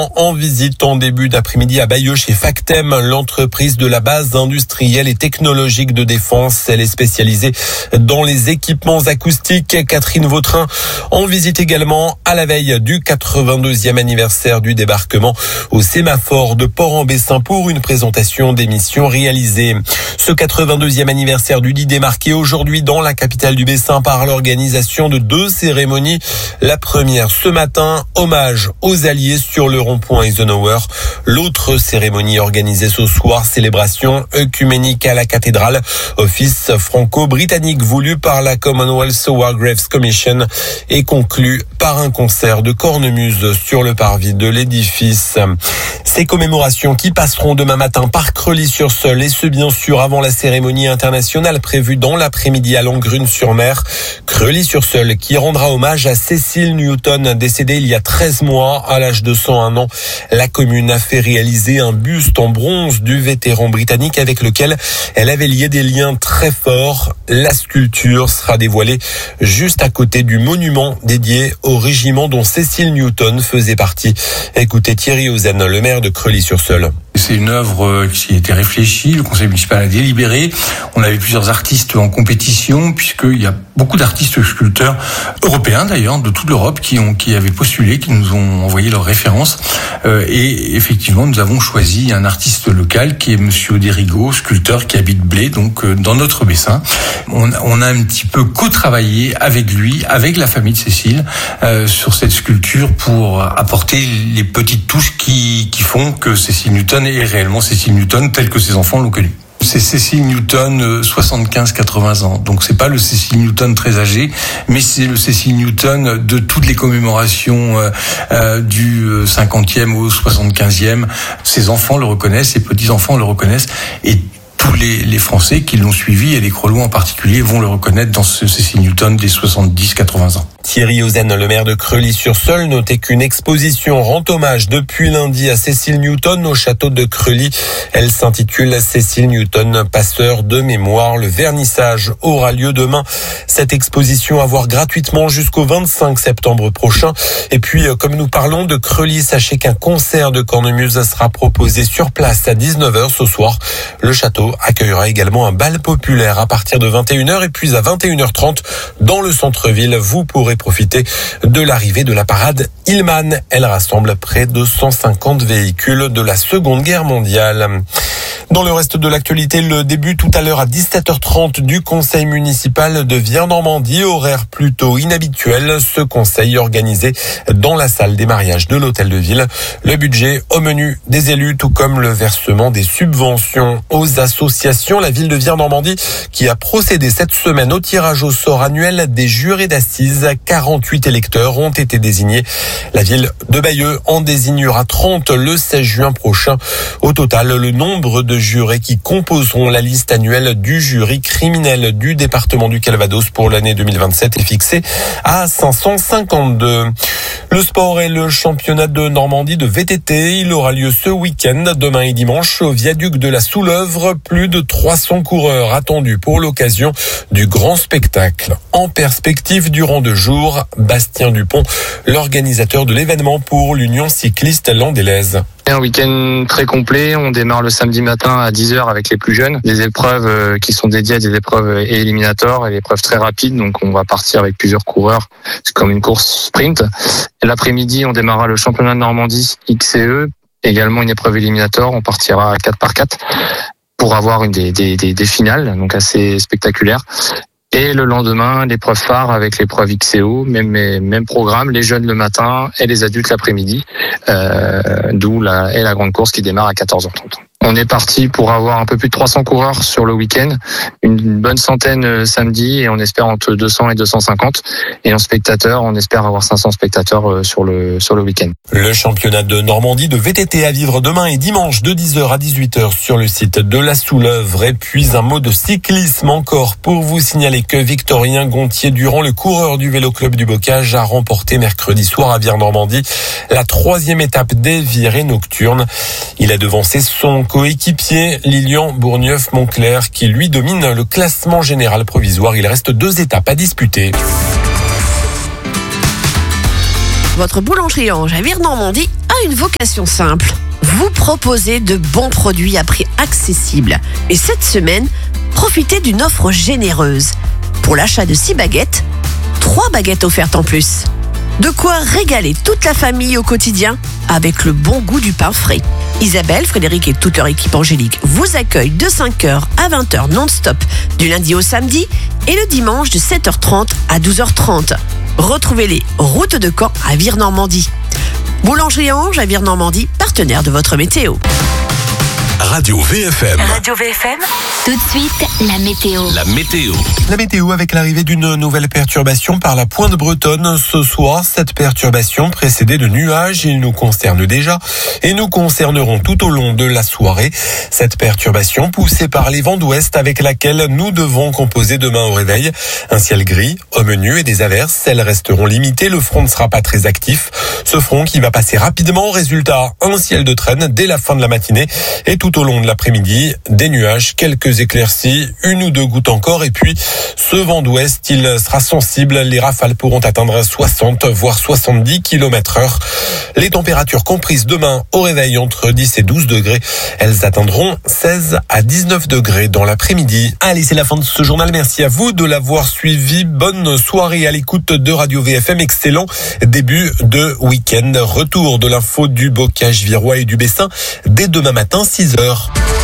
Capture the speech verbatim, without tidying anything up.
En visite en début d'après-midi à Bayeux chez Factem, l'entreprise de la base industrielle et technologique de défense. Elle est spécialisée dans les équipements acoustiques. Catherine Vautrin en visite également à la veille du quatre-vingt-deuxième anniversaire du débarquement au sémaphore de Port-en-Bessin pour une présentation des missions réalisées. Ce quatre-vingt-deuxième anniversaire du D I D est marqué aujourd'hui dans la capitale du Bessin par l'organisation de deux cérémonies. La première ce matin, hommage aux Alliés sur le rond-point Eisenhower. L'autre cérémonie organisée ce soir, célébration œcuménique à la cathédrale, office franco-britannique voulu par la Commonwealth War Graves Commission et conclu par un concert de cornemuse sur le parvis de l'édifice. Ces commémorations qui passeront demain matin par Creully-sur-Seulles et ce bien sûr avant la cérémonie internationale prévue dans l'après-midi à Langrune-sur-Mer. Creully-sur-Seulles qui rendra hommage à Cecil Newton, décédée il y a treize mois à l'âge de cent un ans. La commune a fait réaliser un buste en bronze du vétéran britannique avec lequel elle avait lié des liens très forts. La sculpture sera dévoilée juste à côté du monument dédié au régiment dont Cecil Newton faisait partie. Écoutez Thierry Ozen, le maire de Creully-sur-Seulles. C'est une œuvre qui a été réfléchie, le conseil municipal a délibéré. On avait plusieurs artistes en compétition, puisqu'il y a beaucoup d'artistes sculpteurs européens d'ailleurs, de toute l'Europe, qui ont qui avaient postulé, qui nous ont envoyé leurs références. Euh, et effectivement, nous avons choisi un artiste local qui est Monsieur Derigo, sculpteur qui habite Blé, donc euh, dans notre Bessin. On, on a un petit peu co-travaillé avec lui, avec la famille de Cécile, euh, sur cette sculpture pour apporter les petites touches qui, qui font que Cécile Newton est réellement Cécile Newton tel que ses enfants l'ont connu. C'est Cécile Newton, soixante-quinze quatre-vingts ans. Donc c'est pas le Cécile Newton très âgé, mais c'est le Cécile Newton de toutes les commémorations euh, euh, du cinquantième au soixante-quinzième. Ses enfants le reconnaissent, ses petits-enfants le reconnaissent, et tous les, les Français qui l'ont suivi, et les Crelois en particulier, vont le reconnaître dans ce Cécile Newton des soixante-dix quatre-vingts ans. Thierry Ozen, le maire de Creully-sur-Seulles, notait qu'une exposition rend hommage depuis lundi à Cecil Newton au château de Creully. Elle s'intitule Cecil Newton, passeur de mémoire. Le vernissage aura lieu demain. Cette exposition à voir gratuitement jusqu'au vingt-cinq septembre prochain. Et puis, comme nous parlons de Creully, sachez qu'un concert de cornemuse sera proposé sur place à dix-neuf heures ce soir. Le château accueillera également un bal populaire à partir de vingt et une heures et puis à vingt et une heures trente dans le centre-ville. Vous pourrez profiter de l'arrivée de la parade Hillman. Elle rassemble près de cent cinquante véhicules de la Seconde Guerre mondiale. Dans le reste de l'actualité, le début tout à l'heure à dix-sept heures trente du conseil municipal de Vire-Normandie, horaire plutôt inhabituel. Ce conseil organisé dans la salle des mariages de l'hôtel de ville. Le budget au menu des élus, tout comme le versement des subventions aux associations. La ville de Vire-Normandie qui a procédé cette semaine au tirage au sort annuel des jurés d'assises. quarante-huit électeurs ont été désignés. La ville de Bayeux en désignera trente le seize juin prochain. Au total, le nombre de jurés qui composeront la liste annuelle du jury criminel du département du Calvados pour l'année deux mille vingt-sept est fixé à cinq cent cinquante-deux. Le sport et le championnat de Normandie de V T T, il aura lieu ce week-end, demain et dimanche, au viaduc de la Souleuvre. Plus de trois cents coureurs attendus pour l'occasion du grand spectacle. En perspective durant deux jours, Bastien Dupont, l'organisateur de l'événement pour l'Union cycliste landelaise. Un week-end très complet, on démarre le samedi matin à dix heures avec les plus jeunes, des épreuves qui sont dédiées à des épreuves éliminatoires et des épreuves très rapides, donc on va partir avec plusieurs coureurs, c'est comme une course sprint. L'après-midi, on démarrera le championnat de Normandie X C E, également une épreuve éliminatoire, on partira à quatre par quatre pour avoir une des, des, des, des finales, donc assez spectaculaire. Et le lendemain, l'épreuve phare avec l'épreuve X C O, même, même programme, les jeunes le matin et les adultes l'après-midi, euh, d'où la, et la grande course qui démarre à quatorze heures trente. On est parti pour avoir un peu plus de trois cents coureurs sur le week-end, une bonne centaine samedi et on espère entre deux cents et deux cent cinquante. Et en spectateurs, on espère avoir cinq cents spectateurs sur le, sur le week-end. Le championnat de Normandie de V T T à vivre demain et dimanche de dix heures à dix-huit heures sur le site de la Souleuvre. Et puis un mot de cyclisme encore pour vous signaler que Victorien Gontier-Durand, le coureur du Vélo Club du Bocage, a remporté mercredi soir à Vire-Normandie la troisième étape des virées nocturnes. Il a devancé son coéquipier Lilian Bourgneuf-Moncler qui lui domine le classement général provisoire. Il reste deux étapes à disputer. Votre boulangerie Ange à Vire-Normandie a une vocation simple. Vous proposez de bons produits à prix accessible. Et cette semaine, profitez d'une offre généreuse. Pour l'achat de six baguettes, trois baguettes offertes en plus. De quoi régaler toute la famille au quotidien avec le bon goût du pain frais. Isabelle, Frédéric et toute leur équipe angélique vous accueillent de cinq heures à vingt heures non-stop du lundi au samedi et le dimanche de sept heures trente à douze heures trente. Retrouvez-les route de Caen à Vire-Normandie. Boulangerie Ange à Vire-Normandie, partenaire de votre météo. Radio V F M. Radio V F M. Tout de suite, la météo. La météo. La météo avec l'arrivée d'une nouvelle perturbation par la pointe bretonne. Ce soir, cette perturbation précédée de nuages, il nous concerne déjà et nous concerneront tout au long de la soirée. Cette perturbation poussée par les vents d'ouest avec laquelle nous devons composer demain au réveil. Un ciel gris, au menu et des averses, elles resteront limitées. Le front ne sera pas très actif. Ce front qui va passer rapidement. Résultat, un ciel de traîne dès la fin de la matinée et tout au long de l'après-midi, des nuages, quelques éclaircies, une ou deux gouttes encore et puis ce vent d'ouest, il sera sensible. Les rafales pourront atteindre soixante voire soixante-dix kilomètres heure. Les températures comprises demain au réveil entre dix et douze degrés. Elles atteindront seize à dix-neuf degrés dans l'après-midi. Allez, c'est la fin de ce journal. Merci à vous de l'avoir suivi. Bonne soirée à l'écoute de Radio V F M. Excellent début de week-end. Retour de l'info du Bocage, Virois et du Bessin dès demain matin, six heures.